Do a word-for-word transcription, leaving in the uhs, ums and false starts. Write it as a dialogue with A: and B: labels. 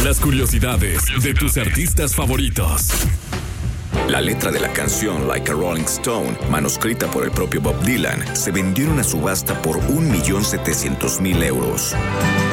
A: Las curiosidades de tus artistas favoritos.
B: La letra de la canción Like a Rolling Stone, manuscrita por el propio Bob Dylan, se vendió en una subasta por un millón setecientos mil euros.